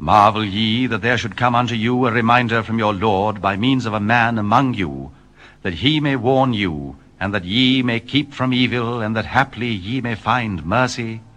Marvel ye that there should come unto you a reminder from your Lord by means of a man among you, that he may warn you, and that ye may keep from evil, and that haply ye may find mercy?